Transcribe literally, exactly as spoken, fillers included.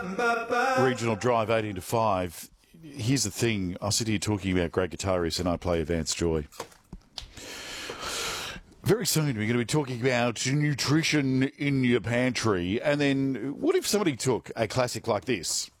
Regional Drive eighteen to five. Here's the thing. I sit here talking about great guitarists and I play Advanced Joy. Very soon we're going to be talking about nutrition in your pantry. And then what if somebody took a classic like this